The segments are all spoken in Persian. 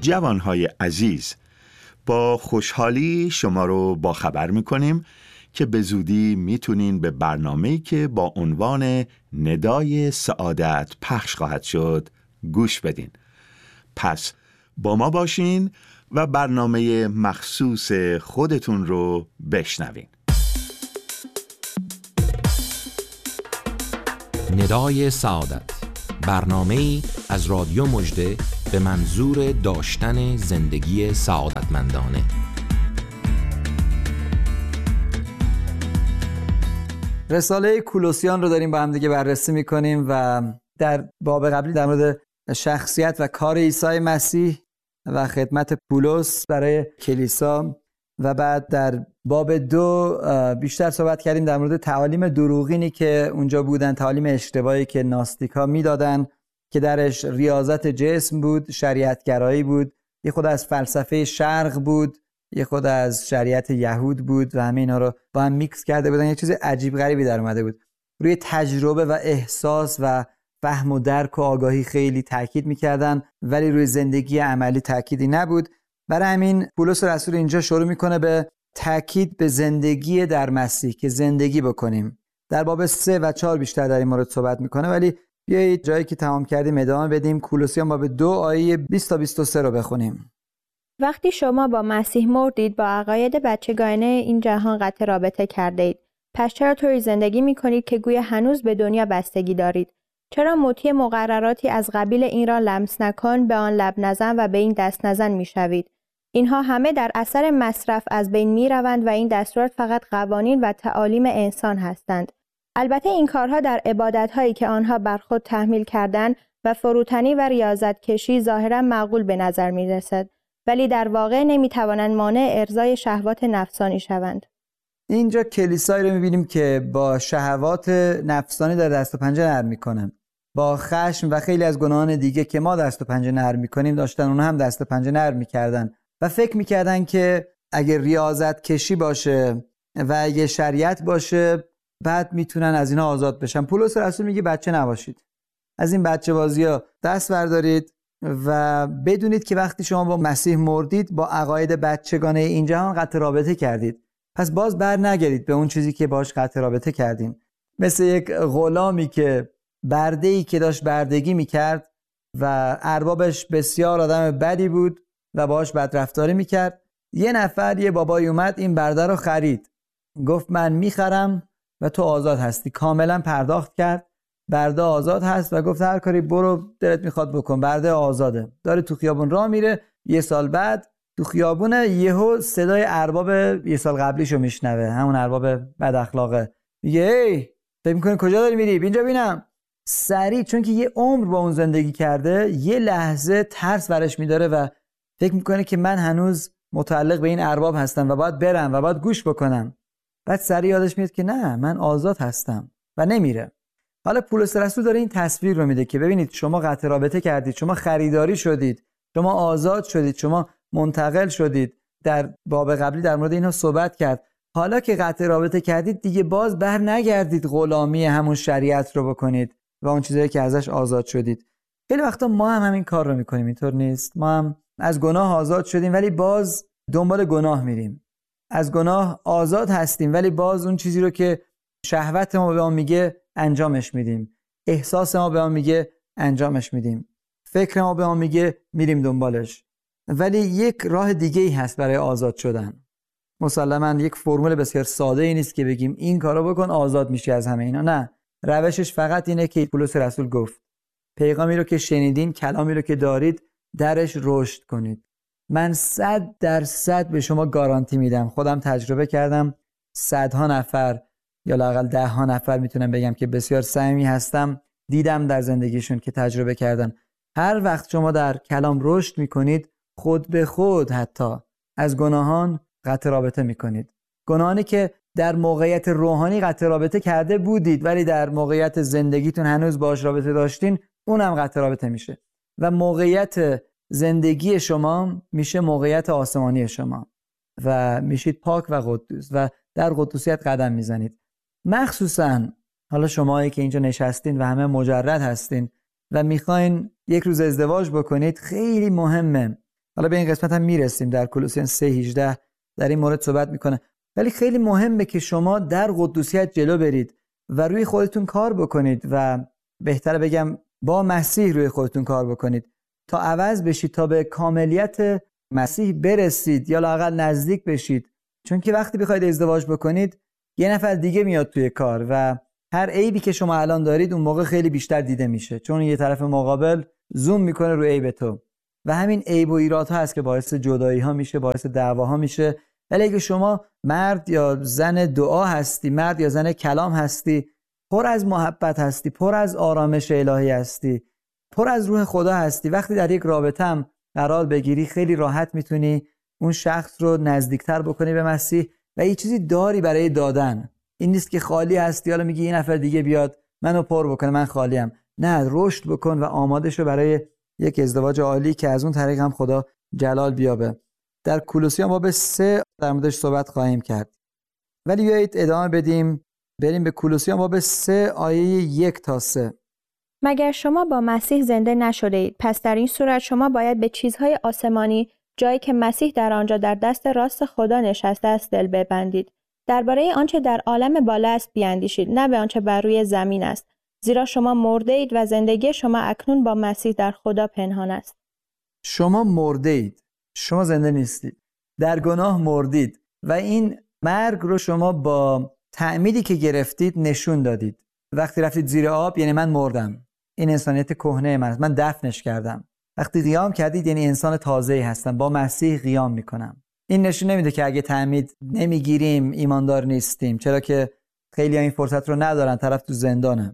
جوانهای عزیز، با خوشحالی شما رو باخبر میکنیم که به زودی میتونین به برنامه‌ای که با عنوان ندای سعادت پخش خواهد شد گوش بدین. پس با ما باشین و برنامه مخصوص خودتون رو بشنوین. ندای سعادت، برنامه‌ای از رادیو مژده به منظور داشتن زندگی سعادتمندانه. رساله کولوسیان رو داریم با هم دیگه بررسی می‌کنیم و در باب قبلی در مورد شخصیت و کار عیسی مسیح و خدمت پولس برای کلیسا و بعد در باب 2 بیشتر صحبت کردیم در مورد تعالیم دروغینی که اونجا بودن، تعالیم اشتباهی که ناستیکا میدادن که درش ریاضت جسم بود، شریعتگرایی بود، یه خود از فلسفه شرق بود، یه خود از شریعت یهود بود و همه اینا رو با هم میکس کرده بودن. یه چیز عجیب غریبی در اومده بود. روی تجربه و احساس و فهم و درک و آگاهی خیلی تاکید میکردن ولی روی زندگی عملی تاکیدی نبود. برای همین پولس رسول اینجا شروع میکنه به تاکید به زندگی در مسیح که زندگی بکنیم. در باب 3 و 4 بیشتر در این مورد صحبت میکنه، ولی بیایید جایی که تمام کردیم ادامه بدیم. کولوسیان باب 2 آیه 20 تا 23 رو بخونیم. وقتی شما با مسیح مردید، با عقاید بچگانه این جهان قطع رابطه کردید. پس چرا طوری زندگی میکنید که گویا هنوز به دنیا بستگی دارید؟ چرا مطیع مقرراتی از قبیل این را لمس نکن، به آن لب نزن و به این دست نزن میشوید؟ اینها همه در اثر مصرف از بین میروند و این دستورات فقط قوانین و تعالیم انسان هستند. البته این کارها در عبادت‌هایی که آنها بر خود تحمیل کردند و فروتنی و ریاضت کشی ظاهراً معقول به نظر میرسد، ولی در واقع نمیتوانند مانع ارضای شهوات نفسانی شوند. اینجا کلیسایی رو میبینیم که با شهوات نفسانی در دست و پنجه نرم میکنن، با خشم و خیلی از گناهان دیگه که ما دست و پنجه نرم میکنیم داشتن اونها هم دست و پنجه نرم میکردن و فکر میکردن که اگه ریاضت کشی باشه و اگه شریعت باشه بعد میتونن از اینا آزاد بشن. پولس رسول میگه بچه نباشید، از این بچه بازی ها دست بردارید و بدونید که وقتی شما با مسیح مردید با عقاید بچگانه این جهان قطع رابطه کردید، پس باز بر نگردید به اون چیزی که باش قطع رابطه کردین. مثل یک غلامی که برده‌ای که داشت بردگی میکرد و اربابش بسیار آدم بدی بود و باش بدرفتاری میکرد. یه نفر، یه بابایی اومد این برده رو خرید، گفت من میخرم و تو آزاد هستی. کاملا پرداخت کرد، برده آزاد هست و گفت هر کاری برو دلت میخواد بکن، برده آزاده. داره تو خیابون راه میره، یه سال بعد تو خیابونه یهو صدای ارباب یه سال قبلیشو میشنوه، همون ارباب بد اخلاقه. میگه هی فکر میکنی کجا داری میری؟ اینجا ببینم. سریع، چون که یه عمر با اون زندگی کرده، یه لحظه ترس برش میداره و فکر میکنه که من هنوز متعلق به این ارباب هستم و باید برم و باید گوش بکنم. بعد سریع یادش میاد که نه، من آزاد هستم و نمیره. حالا پولس رسول داره این تصویر رو میده که ببینید شما قطع رابطه کردید، شما خریداری شدید، شما آزاد شدید، شما منتقل شدید. در باب قبلی در مورد اینها صحبت کرد. حالا که قطع رابطه کردید دیگه باز بر نگردید غلامی همون شریعت رو بکنید و اون چیزایی که ازش آزاد شدید. خیلی وقتا ما هم همین کار رو میکنیم، اینطور نیست؟ ما هم از گناه آزاد شدیم ولی باز دنبال گناه میریم. از گناه آزاد هستیم ولی باز اون چیزی رو که شهوت ما به ما میگه انجامش میدیم، احساس ما به ما میگه انجامش میدیم، فکر ما به ما میگه میریم دنبالش. ولی یک راه دیگه ای هست برای آزاد شدن. مسلماً یک فرمول بسیار ساده ای نیست که بگیم این کارو بکن آزاد میشی از همه اینا. نه، روشش فقط اینه که پولس رسول گفت پیغامی رو که شنیدین، کلامی رو که دارید، درش رشد کنید. من 100% به شما گارانتی میدم، خودم تجربه کردم، صدها نفر یا لااقل 10 نفر میتونم بگم که بسیار صمیمی هستم، دیدم در زندگیشون که تجربه کردن. هر وقت شما در کلام رشد میکنید، خود به خود حتی از گناهان قطع رابطه میکنید. گناهانی که در موقعیت روحانی قطع رابطه کرده بودید ولی در موقعیت زندگیتون هنوز باهاش رابطه داشتین، اونم قطع رابطه میشه و موقعیت زندگی شما میشه موقعیت آسمانی شما و میشید پاک و قدوس و در قدوسیت قدم میزنید. مخصوصا حالا شماهایی که اینجا نشستین و همه مجرد هستین و میخواین یک روز ازدواج بکنید، خیلی مهمه حالا به این قسمت هم میرسیم، در کولوسیان 3:18 در این مورد صحبت میکنه. ولی خیلی مهمه که شما در قدوسیت جلو برید و روی خودتون کار بکنید و بهتره بگم با مسیح روی خودتون کار بکنید تا عوض بشید، تا به کاملیت مسیح برسید یا لااقل نزدیک بشید. چون که وقتی بخواید ازدواج بکنید یه نفر دیگه میاد توی کار و هر عیبی که شما الان دارید اون موقع خیلی بیشتر دیده میشه، چون یه طرف مقابل زوم میکنه روی عیب تو و همین عیب و ایرادها هست که باعث جدایی ها میشه، باعث دعواها میشه. ولی اگه شما مرد یا زن دعا هستی، مرد یا زن کلام هستی، پر از محبت هستی، پر از آرامش الهی هستی، پر از روح خدا هستی، وقتی در یک رابطه هم قرار بگیری خیلی راحت میتونی اون شخص رو نزدیکتر بکنی به مسیح و یه چیزی داری برای دادن. این نیست که خالی هستی حالا میگی یه نفر دیگه بیاد منو پر بکنه من خالیم. نه، رشد بکن و آماده شو برای یک ازدواج عالی که از اون طریق هم خدا جلال بیابه. در کولوسیان باب 3 در موردش صحبت خواهیم کرد، ولی بیایید ادامه بدیم، بریم به کولوسیان باب 3 آیه 1 تا 3. مگر شما با مسیح زنده نشده اید؟ پس در این صورت شما باید به چیزهای آسمانی، جایی که مسیح در آنجا در دست راست خدا نشسته است، دل ببندید. درباره آنچه در عالم بالا است بیاندیشید، نه به آنچه بر روی زمین است. زیرا شما مرده اید و زندگی شما اکنون با مسیح در خدا پنهان است. شما مرده اید، شما زنده نیستید، در گناه مردید و این مرگ رو شما با تعمیدی که گرفتید نشون دادید. وقتی رفتید زیر آب یعنی من مردم، این انسانیت کهنه من است، من دفنش کردم. وقتی قیام کردید یعنی انسان تازه‌ای هستم، با مسیح قیام میکنم. این نشون نمیده که اگه تعمید نمیگیریم ایماندار نیستیم، چرا که خیلی این فرصت رو ندارن. طرف تو زندان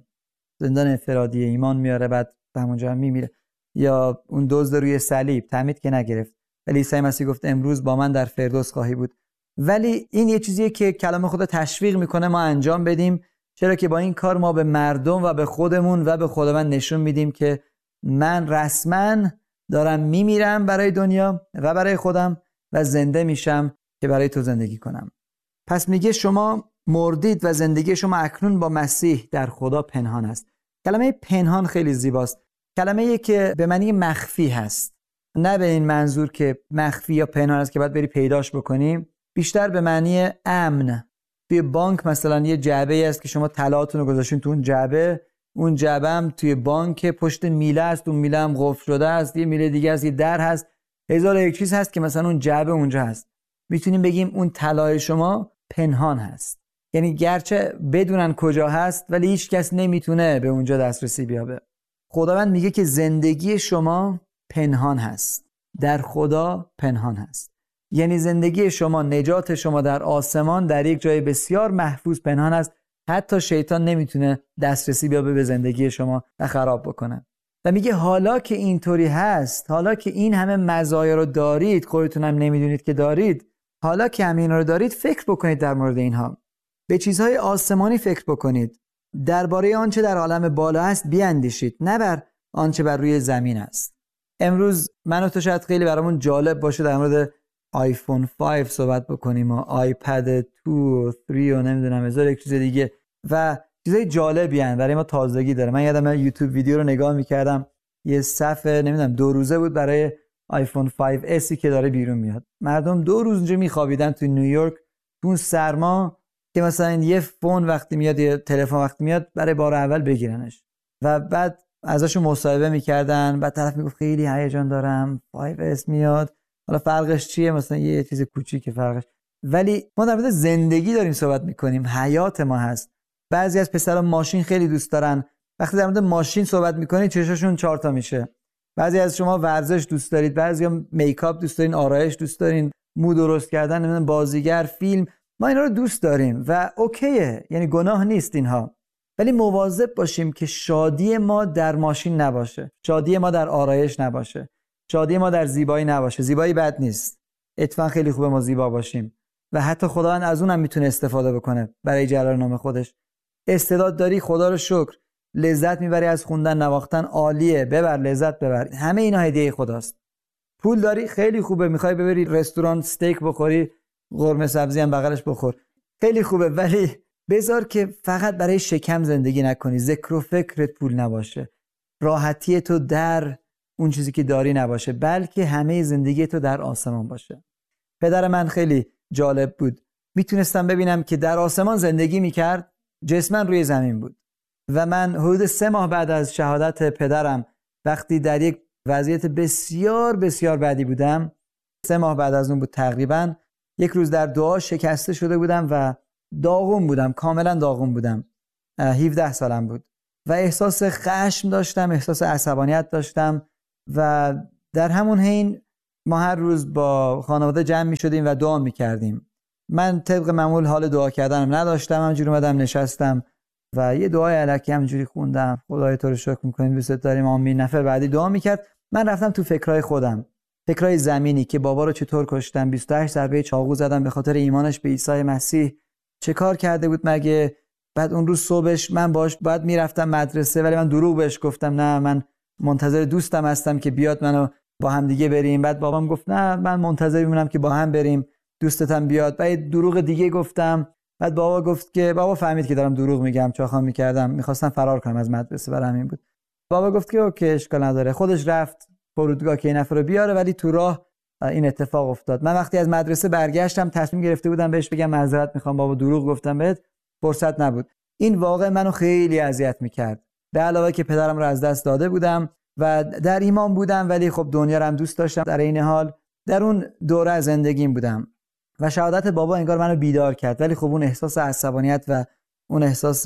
انفرادی ایمان میاره بعد همونجا هم میمیره. یا اون دزد روی صلیب تعمید که نگرفت ولی عیسی مسیح گفت امروز با من در فردوس خواهی بود. ولی این یه چیزیه که کلام خدا تشویق میکنه ما انجام بدیم، چرا که با این کار ما به مردم و به خودمون و به خداوند نشون میدیم که من رسما دارم میمیرم برای دنیا و برای خودم و زنده میشم که برای تو زندگی کنم. پس میگه شما مردید و زندگی شما اکنون با مسیح در خدا پنهان است. کلمه پنهان خیلی زیباست. کلمه‌ای که به معنی مخفی هست، نه به این منظور که مخفی یا پنهان است که باید بری پیداش بکنیم، بیشتر به معنی امن. توی بانک مثلا یه جعبه است که شما طلاهاتون رو گذاشتین تو اون جعبه، اون جعبه هم توی بانک پشت میله است، اون میله هم قفل شده است، یه میله دیگه است، یه در هست، هزار یک چیز هست که مثلا اون جعبه اونجا هست. میتونیم بگیم اون طلای شما پنهان هست، یعنی گرچه بدونن کجا هست ولی هیچ کس نمیتونه به اونجا دسترسی بیابه. خداوند میگه که زندگی شما پنهان هست، در خدا پنهان هست. یعنی زندگی شما، نجات شما در آسمان در یک جای بسیار محفوظ پنهان است. حتی شیطان نمیتونه دسترسی بیابه به زندگی شما و خراب بکنه. و میگه حالا که اینطوری هست، حالا که این همه مزایا رو دارید، خودتون هم نمیدونید که دارید، حالا که همین رو دارید فکر بکنید در مورد اینها. به چیزهای آسمانی فکر بکنید. درباره آنچه در عالم بالا است بیاندیشید، نه بر آنچه بر روی زمین است. امروز من و تو شاید خیلی برامون جالب باشه در مورد آیفون 5 صحبت بکنیم و آیپد 2 و 3 و نمیدونم هزار یک چیز دیگه و چیزای جالبی ان برای ما تازگی داره. من یادم یوتیوب ویدیو رو نگاه می‌کردم، یه صفحه نمیدونم 2 روزه بود برای آیفون 5S که داره بیرون میاد. مردم 2 روز اونجا میخوابیدن تو نیویورک تو سرما که مثلا یه فون وقتی میاد یا تلفن وقتی میاد برای بار اول بگیرنش و بعد ازشون مصاحبه میکردن. بعد طرف میگفت خیلی هیجان دارم 5S میاد، حالا فرقش چیه؟ مثلا یه چیز کوچیکه فرقش. ولی ما در مورد زندگی داریم صحبت میکنیم، حیات ما هست. بعضی از پسران ماشین خیلی دوست دارن، وقتی در مورد ماشین صحبت میکنید چشاشون 4 تا میشه. بعضی از شما ورزش دوست دارید، بعضیا میکاپ دوست دارین، آرایش دوست دارین، مو درست کردن، نمیدونم بازیگر، فیلم. ما اینا رو دوست داریم و اوکیه، یعنی گناه نیست اینها. ولی مواظب باشیم که شادی ما در ماشین نباشه، شادی ما در آرایش نباشه، شادی ما در زیبایی نباشه. زیبایی بد نیست، اتفاقا خیلی خوبه ما زیبا باشیم و حتی خداوند از اون هم میتونه استفاده بکنه برای جلال نام خودش. استعداد داری، خدا رو شکر. لذت میبری از خوندن نواختن، عالیه، ببر لذت ببر. همه اینا هدیه خداست. پول داری، خیلی خوبه، میخوای ببری رستوران استیک بخوری، قرمه سبزی هم بغلش بخور، خیلی خوبه، ولی بذار که فقط برای شکم زندگی نکنی. ذکر و فکرت پول نباشه. راحتی تو در اون چیزی که داری نباشه، بلکه همه زندگی تو در آسمان باشه. پدر من خیلی جالب بود. میتونستم ببینم که در آسمان زندگی میکرد، جسمن روی زمین بود. و من حدود 3 ماه بعد از شهادت پدرم، وقتی در یک وضعیت بسیار بسیار بدی بودم، 3 ماه بعد از اون بود تقریبا، یک روز در دعا شکسته شده بودم و داغون بودم، کاملا داغون بودم. 17 سالم بود و احساس خشم داشتم، احساس عصبانیت داشتم و در همون حین ما هر روز با خانواده جمع می شدیم و دعا می کردیم. من طبق معمول حال دعا کردنم نداشتم، همینجوری اومدم نشستم و یه دعای الکی همینجوری خوندم. خدای تو رو شکر می‌کنیم، دوست داریم، آمین. نفر بعدی دعا میکرد. من رفتم تو فکرای خودم، فکرای زمینی که بابا رو چطور کشتم، 28 ضربه چاقو زدم به خاطر ایمانش به عیسی مسیح، چه کار کرده بود مگه. بعد اون روز صبحش من باش بعد میرفتم مدرسه، ولی من دروغ بهش گفتم، نه من منتظر دوستم هستم که بیاد منو با هم دیگه بریم. بعد بابام گفت نه من منتظر میمونم که با هم بریم، دوستتم بیاد. بعد دروغ دیگه گفتم. بعد بابا گفت که بابا فهمید که دارم دروغ میگم، چاخام میکردم، میخواستم فرار کنم از مدرسه، برای همین بود. بابا گفت که اوکی اشکال نداره. خودش رفت فرودگاه که این نفر رو بیاره، ولی تو راه این اتفاق افتاد. من وقتی از مدرسه برگشتم تصمیم گرفته بودم بهش بگم معذرت میخوام بابا، دروغ گفتم بهت، فرصت نبود. این واقعا منو خیلی اذیت میکرد، به علاوه که پدرم رو از دست داده بودم و در ایمان بودم، ولی خب دنیا رو هم دوست داشتم. در این حال در اون دوره از زندگیم بودم و شهادت بابا انگار منو بیدار کرد، ولی خب اون احساس عصبانیت و اون احساس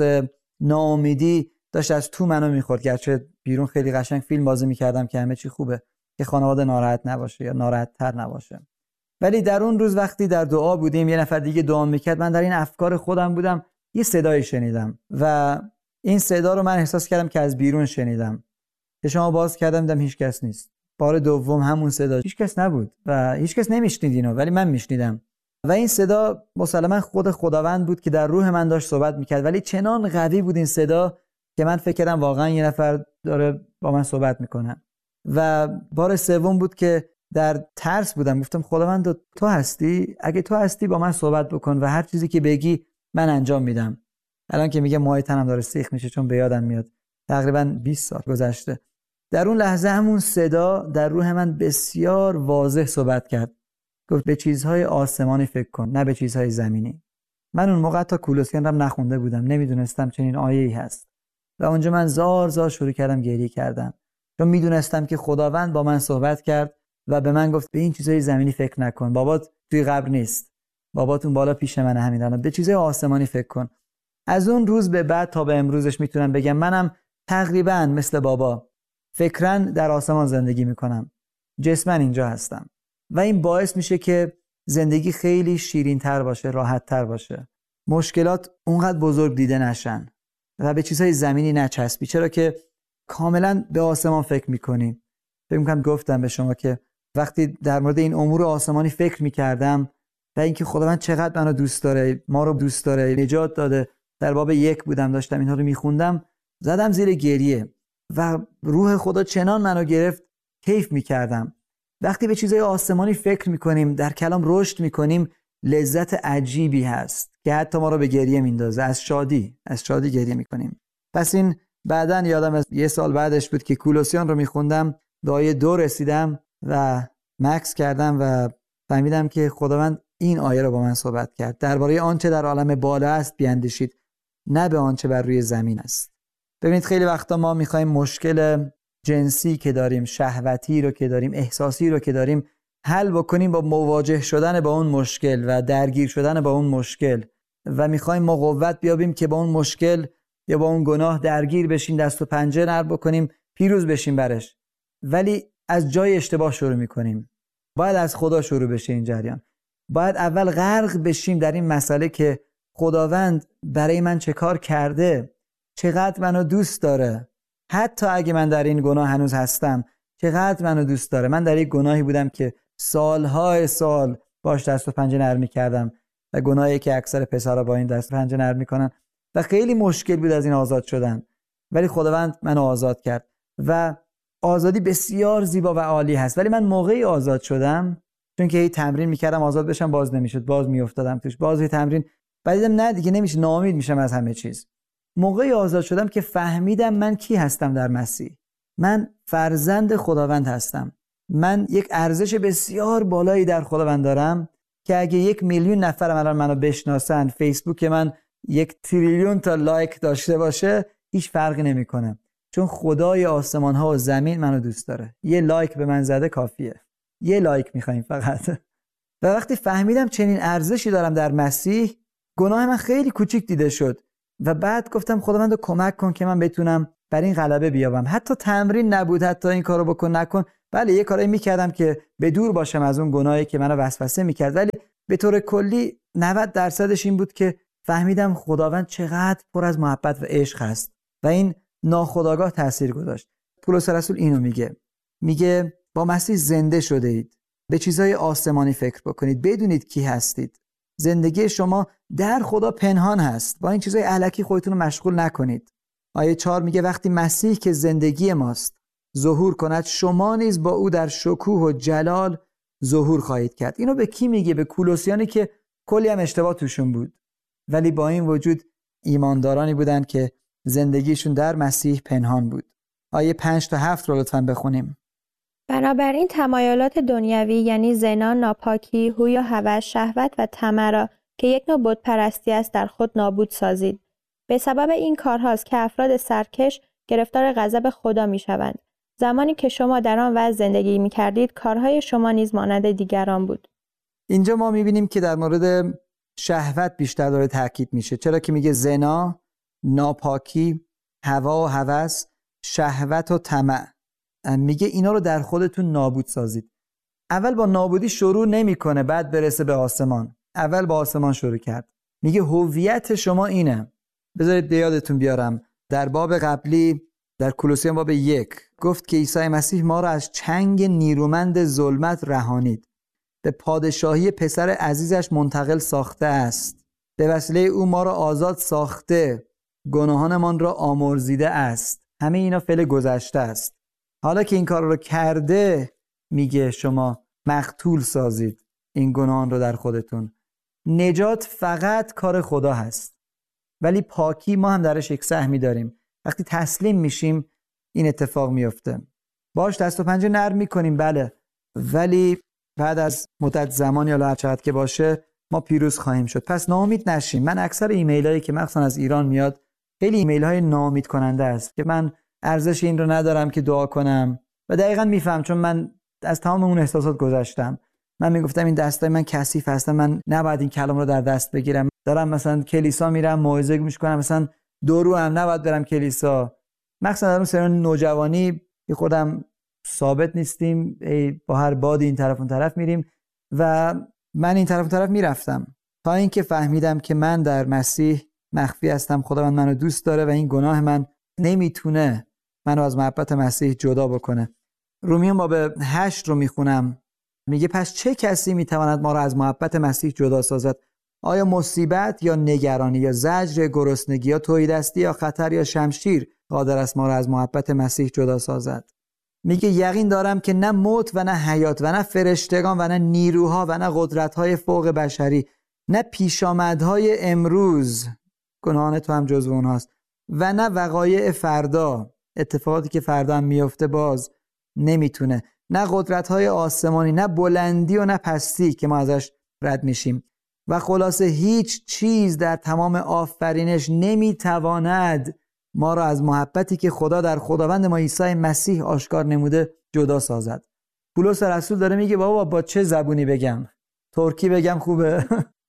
ناامیدی داشت از تو منو میخورد. گرچه بیرون خیلی قشنگ فیلم بازی میکردم که همه چی خوبه، که خانواده ناراحت نباشه یا ناراحت تر نباشه، ولی در اون روز وقتی در دعا بودیم، یه نفر دیگه دعا میکرد، من در این افکار خودم بودم، یه صدایی شنیدم و این صدا رو من احساس کردم که از بیرون شنیدم. چشمو باز کردم دیدم هیچ کس نیست. بار دوم همون صدا، هیچ کس نبود و هیچ کس نمیشنید اینو، ولی من میشنیدم. و این صدا مسلماً خود خداوند بود که در روح من داشت صحبت میکرد، ولی چنان قوی بود این صدا که من فکر کردم واقعا یه نفر داره با من صحبت میکنه. و بار سوم بود که در ترس بودم، گفتم خداوند تو هستی؟ اگه تو هستی با من صحبت بکن و هر چیزی که بگی من انجام میدم. الان که میگه موهای تنم داره سیخ میشه چون به یادم میاد تقریبا 20 سال گذشته. در اون لحظه همون صدا در روح من بسیار واضح صحبت کرد، گفت به چیزهای آسمانی فکر کن نه به چیزهای زمینی. من اون موقع تا کولوسیان رو نخونده بودم، نمیدونستم چنین آیه‌ای هست و اونجا من زار شروع کردم گریه کردم، چون میدونستم که خداوند با من صحبت کرد و به من گفت به این چیزهای زمینی فکر نکن، بابات توی قبر نیست، باباتون بالا پیش منه، همین الان به چیزهای آسمانی فکر کن. از اون روز به بعد تا به امروزش میتونم بگم منم تقریبا مثل بابا فکراً در آسمان زندگی میکنم، جسماً اینجا هستم و این باعث میشه که زندگی خیلی شیرین‌تر باشه، راحت‌تر باشه، مشکلات اونقدر بزرگ دیده نشن و به چیزهای زمینی نچسبی، چرا که کاملاً به آسمان فکر میکنیم. فکر میکنم گفتم به شما که وقتی در مورد این امور آسمانی فکر میکردم و اینکه خداوند چقدر منو دوست داره، ما رو دوست داره، نجات داده، در باب 1 بودم داشتم اینها رو میخوندم، زدم زیر گریه و روح خدا چنان منو گرفت، کیف میکردم. وقتی به چیزهای آسمانی فکر میکنیم، در کلام رشد میکنیم، لذت عجیبی هست که حتی ما رو به گریه میندازه، از شادی گریه میکنیم. پس این بعدن یادم از 1 سال بعدش بود که کولوسیان رو میخوندم، به آیه 2 رسیدم و مکس کردم و فهمیدم که خداوند این آیه رو با من صحبت کرد، درباره آنچه در عالم بالا است بیاندیشید، نه به آنچه بر روی زمین است. ببینید خیلی وقتا ما میخوایم مشکل جنسی که داریم، شهوتی رو که داریم، احساسی رو که داریم حل بکنیم با مواجه شدن با اون مشکل و درگیر شدن با اون مشکل و میخوایم ما قوت بیابیم که با اون مشکل یا با اون گناه درگیر بشیم، دست و پنجه نرم بکنیم، پیروز بشیم برش. ولی از جای اشتباه شروع میکنیم. باید از خدا شروع بشه این جریان. باید اول غرق بشیم در این مسئله که خداوند برای من چه کار کرده، چقدر منو دوست داره، حتی اگه من در این گناه هنوز هستم چقدر منو دوست داره. من در یک گناهی بودم که سالهای سال باش دست و پنجه نرم می‌کردم و گناهی که اکثر پسرها با این دست و پنجه نرم می‌کنن و خیلی مشکل بود از این آزاد شدن، ولی خداوند منو آزاد کرد و آزادی بسیار زیبا و عالی هست. ولی من موقعی آزاد شدم، چون که هی تمرین می‌کردم آزاد بشم، باز نمی‌شد، باز می‌افتادم توش، باز هی تمرین، بعد دیدم نه دیگه نمیشه، ناامید میشم از همه چیز. موقعی آزاد شدم که فهمیدم من کی هستم در مسیح. من فرزند خداوند هستم. من یک ارزش بسیار بالایی در خداوند دارم که اگه 1 میلیون نفر الان منو بشناسن، فیسبوک من 1 تریلیون تا لایک داشته باشه، هیچ فرقی نمیکنه، چون خدای آسمان ها و زمین منو دوست داره. یه لایک به من زده کافیه. یه لایک میخوایم فقط. و وقتی فهمیدم چنین ارزشی دارم در مسیح، گناه من خیلی کوچیک دیده شد و بعد گفتم خداوند کمک کن که من بتونم بر این غلبه بیابم. حتی تمرین نبود، حتی این کارو بکن نکن. بله یه کاری میکردم که به دور باشم از اون گناهی که منو وسوسه میکرد، ولی به طور کلی 90% این بود که فهمیدم خداوند چقدر پر از محبت و عشق هست و این ناخودآگاه تاثیر گذاشت. پولس رسول اینو میگه با مسیح زنده شده اید. به چیزهای آسمانی فکر بکنید، بدونید کی هستید. زندگی شما در خدا پنهان هست. با این چیزهای الکی خودتون رو مشغول نکنید. آیه 4 میگه وقتی مسیح که زندگی ماست ظهور کند، شما نیز با او در شکوه و جلال ظهور خواهید کرد. اینو به کی میگه؟ به کولوسیانی که کلی هم اشتباه توشون بود، ولی با این وجود ایماندارانی بودن که زندگیشون در مسیح پنهان بود. آیه 5 تا 7 رو لطفاً بخونیم. بنابراین تمایلات دنیوی یعنی زنا، ناپاکی، هوی و هوس، شهوت و طمع را که یک نوع بت‌پرستی است در خود نابود سازید. به سبب این کارهاست که افراد سرکش گرفتار غضب خدا می‌شوند. زمانی که شما در آن وضع زندگی می‌کردید، کارهای شما نیز مانند دیگران بود. اینجا ما می‌بینیم که در مورد شهوت بیشتر داره تاکید میشه، چرا که میگه زنا، ناپاکی، هوا و هوس، شهوت و طمع. میگه اینا رو در خودتون نابود سازید. اول با نابودی شروع نمیکنه بعد برسه به آسمان. اول با آسمان شروع کرد. میگه هویت شما اینه. بذارید به یادتون بیارم در باب قبلی در کولوسیان باب 1 گفت که عیسی مسیح ما را از چنگ نیرومند ظلمت رهانید، به پادشاهی پسر عزیزش منتقل ساخته است. به وسیله او ما را آزاد ساخته، گناهانمان را آمرزیده است. همه اینا فعل گذشته است. حالا که این کار رو کرده، میگه شما مقتول سازید این گناهان رو در خودتون. نجات فقط کار خدا هست، ولی پاکی ما هم درش یک سهمی داریم. وقتی تسلیم میشیم این اتفاق میفته. باش دست و پنجه نرم میکنیم، بله، ولی بعد از مدت زمانی یا هر چقدر که باشه ما پیروز خواهیم شد. پس ناامید نشیم. من اکثر ایمیلایی که مخصوصا از ایران میاد خیلی ایمیل های ناامید کننده است که من ارزش این رو ندارم که دعا کنم و دقیقاً میفهم، چون من از تمام اون احساسات گذشتم. من میگفتم این دستای من کثیف هستن، من نباید این کلام رو در دست بگیرم. دارم مثلا کلیسا میرم موعظه گوش کنم، مثلا دو رو هم نباید برم کلیسا. مخصوصا در اون سن نوجوانی که خودم ثابت نیستیم، با هر بادی این طرف اون طرف میریم و من این طرف اون طرف میرفتم تا اینکه فهمیدم که من در مسیح مخفی هستم. خداوند منو دوست داره و این گناه من نمیتونه منو از محبت مسیح جدا بکنه. رومیان باب 8 رو میخونم. میگه پس چه کسی میتواند ما را از محبت مسیح جدا سازد؟ آیا مصیبت یا نگرانی یا زجر، گرسنگی یا تهیدستی یا خطر یا شمشیر قادر است ما را از محبت مسیح جدا سازد؟ میگه یقین دارم که نه موت و نه حیات و نه فرشتگان و نه نیروها و نه قدرت‌های فوق بشری، نه پیشامدهای امروز، گناهان تو هم جزو اونهاست، و نه وقایع فردا، اتفاقاتی که فردا هم میفته باز نمیتونه، نه قدرت‌های آسمانی، نه بلندی و نه پستی که ما ازش رد میشیم، و خلاصه هیچ چیز در تمام آفرینش نمیتواند ما را از محبتی که خدا در خداوند ما عیسی مسیح آشکار نموده جدا سازد. پولس رسول داره میگه بابا با چه زبونی بگم؟ ترکی بگم خوبه؟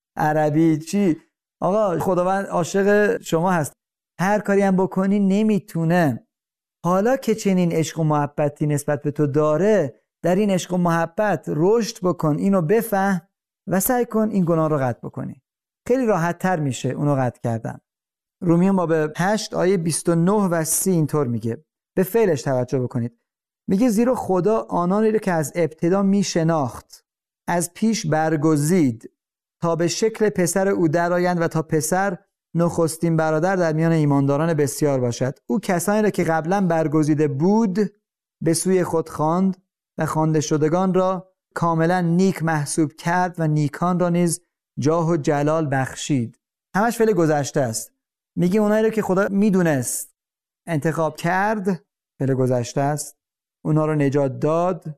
عربی چی؟ آقا خداوند عاشق شما هست، هر کاری هم بکنی نمیتونه. حالا که چنین عشق و محبتی نسبت به تو داره، در این عشق و محبت رشد بکن، اینو بفهم و سعی کن این گناه رو قطع بکنی. خیلی راحت تر میشه اونو قطع کردن. رومیان باب 8 آیه 29 و 30 اینطور میگه، به فعلش توجه بکنید. میگه زیرا خدا آنانی رو که از ابتدا میشناخت از پیش برگزید تا به شکل پسر او درآیند و تا پسر نخستین برادر در میان ایمانداران بسیار باشد. او کسانی را که قبلا برگزیده بود به سوی خود خواند و خوانده شدگان را کاملا نیک محسوب کرد و نیکان را نیز جاه و جلال بخشید. همش فعل گذشته است. میگه اونایی رو که خدا میدونست انتخاب کرد فعل گذشته است. اونها رو نجات داد،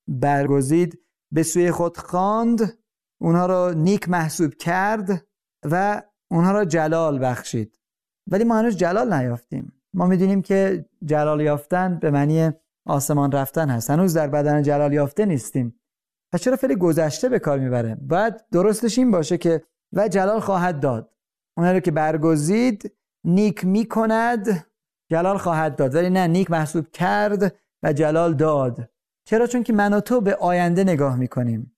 برگزید، به سوی خود خواند، اونها رو نیک محسوب کرد و اونها رو جلال بخشید. ولی ما هنوز جلال نیافتیم. ما میدونیم که جلال یافتن به معنی آسمان رفتن هست. هنوز در بدن جلال یافته نیستیم. پس چرا فعل گذشته به کار میبره؟ باید درستش این باشه که و جلال خواهد داد. اونها رو که برگزید، نیک میکند، جلال خواهد داد. ولی نه، نیک محسوب کرد و جلال داد. چرا؟ چون که من و تو به آینده نگاه میکنیم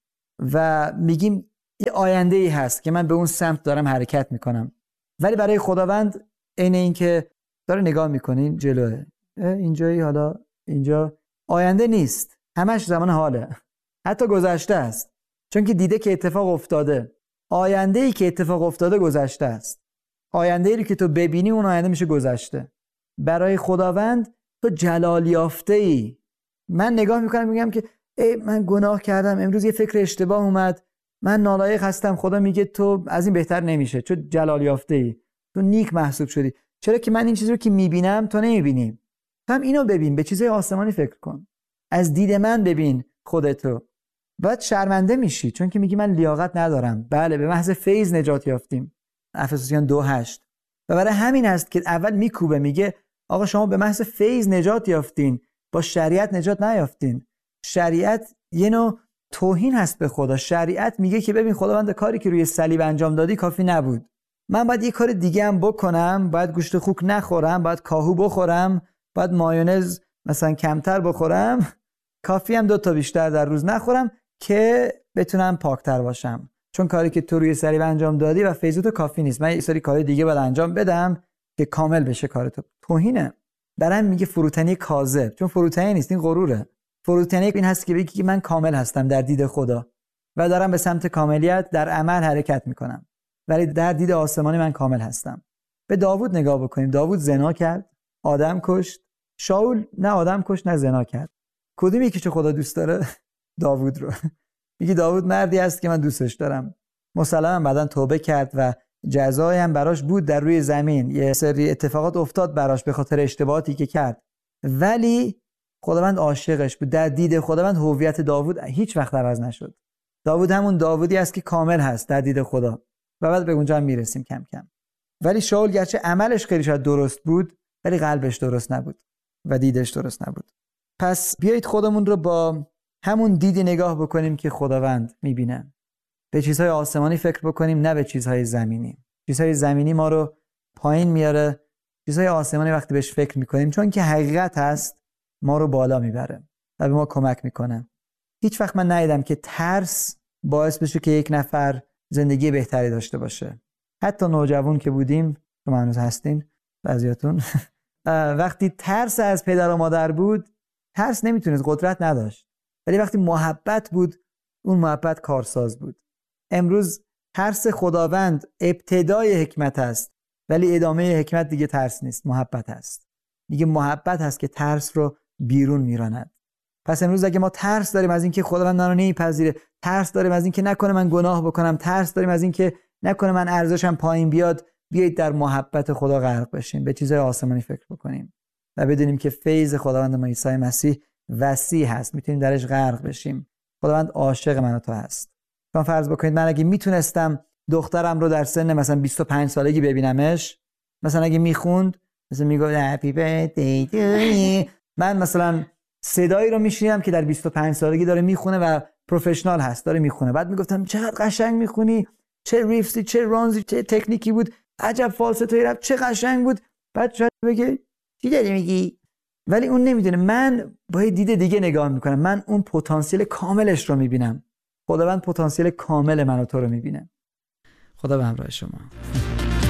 و میگیم یه آینده ای هست که من به اون سمت دارم حرکت میکنم. ولی برای خداوند عین این که داره نگاه میکنین جلوه، اینجایی، حالا اینجا، آینده نیست، همش زمان حاله، حتی گذشته است. چون که دیده که اتفاق افتاده. آینده ای که اتفاق افتاده گذشته است. آینده ای که تو ببینی اون آینده میشه گذشته. برای خداوند تو جلال یافته ای. من نگاه میکنم میگم که من گناه کردم، امروز یه فکر اشتباه اومد، من نالایق هستم. خدا میگه تو از این بهتر نمیشه، چون جلال یافته ای، تو نیک محسوب شدی. چرا که من این چیزی رو که میبینم تو نمیبینی. تو هم اینو ببین، به چیزای آسمانی فکر کن، از دید من ببین خودتو. بعد شرمنده میشی چون که میگی من لیاقت ندارم. بله، به محض فیض نجات یافتیم، افسوسیان 2:8. و برای همین است که اول میکوبه، میگه آقا شما به محض فیض نجات یافتین، با شریعت نجات نیافتین. شریعت یه نوع توهین هست به خدا. شریعت میگه که ببین خداوند، کاری که روی صلیب انجام دادی کافی نبود، من باید یه کار دیگه هم بکنم، باید گوشت خوک نخورم، باید کاهو بخورم، باید مایونز مثلا کمتر بخورم، کافی هم 2 تا بیشتر در روز نخورم که بتونم پاکتر باشم. چون کاری که تو روی صلیب انجام دادی و فیض تو کافی نیست، من یه سری کار دیگه باید انجام بدم که کامل بشه کار تو. توهینه. برام میگه فروتنی کاذب، چون فروتنی نیست، این غروره. فروتنی این هست که بگی که من کامل هستم در دید خدا و دارم به سمت کاملیت در عمل حرکت میکنم، ولی در دید آسمانی من کامل هستم. به داوود نگاه بکنیم. داوود زنا کرد، آدم کشت. شاول نه آدم کشت نه زنا کرد. کدوم یکی که خدا دوست داره؟ داوود رو. میگه داوود مردی است که من دوستش دارم. مسلماً بعداً توبه کرد و جزایی هم براش بود در روی زمین. یه سری اتفاقات افتاد براش به خاطر اشتباهاتی که کرد، ولی خداوند عاشقش بود. در دید خداوند هویت داوود هیچ وقت عوض نشد. داوود همون داوودی است که کامل هست در دید خدا و بعد به اونجا هم میرسیم کم کم. ولی شاول گرچه عملش خیلی شاید درست بود، ولی قلبش درست نبود و دیدش درست نبود. پس بیایید خودمون رو با همون دیدی نگاه بکنیم که خداوند میبینه. به چیزهای آسمانی فکر بکنیم، نه به چیزهای زمینی. چیزهای زمینی ما رو پایین میاره، چیزهای آسمانی وقتی بهش فکر میکنیم، چون که حقیقت هست، ما رو بالا میبره و به ما کمک میکنه. هیچ وقت من ندیدم که ترس باعث بشه که یک نفر زندگی بهتری داشته باشه. حتی نوجوان که بودیم، شما هنوز هستین بعضیاتون، وقتی ترس از پدر و مادر بود، ترس نمیتونست، قدرت نداشت. ولی وقتی محبت بود، اون محبت کارساز بود. امروز ترس خداوند ابتدای حکمت است، ولی ادامه حکمت دیگه ترس نیست، محبت است. دیگه محبت هست که ترس رو بیرون میراند. پس امروز اگه ما ترس داریم از اینکه خداوند منو نمیپذیره، ترس داریم از اینکه نکنه من گناه بکنم، ترس داریم از اینکه نکنه من ارزشم پایین بیاد، بیایید در محبت خدا غرق بشیم، به چیزهای آسمانی فکر بکنیم و بدونیم که فیض خداوند ما عیسی مسیح وسیع هست، میتونیم درش غرق بشیم. خداوند عاشق من و تو هست. شما فرض بکنید من اگه میتونستم دخترم رو در سن مثلا 25 سالگی ببینمش، مثلا اگه میخوند مثلا میگفت هپی برثدی تو، من مثلا صدایی رو میشنیدم که در 25 سالگی داره میخونه و پروفشنال هست، داره میخونه، بعد میگفتم چقدر قشنگ میخونی، چه ریفسی، چه رانزی، چه تکنیکی بود، عجب فالستوی رفت، چه قشنگ بود. بعد شاید بگه چی داری میگی؟ ولی اون نمیدونه. من با یه دید دیگه نگاه میکنم، من اون پتانسیل کاملش رو میبینم. خداوند پتانسیل کامل من و تو رو میبینه. خدا به همراه شما.